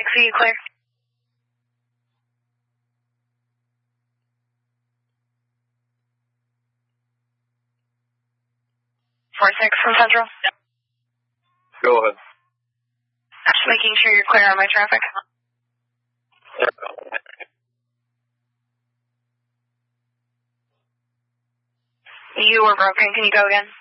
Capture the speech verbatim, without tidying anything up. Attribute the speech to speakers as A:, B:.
A: are you clear? four six from Central.
B: Go ahead.
A: Just making sure you're clear on my traffic. You were broken. Can you go again?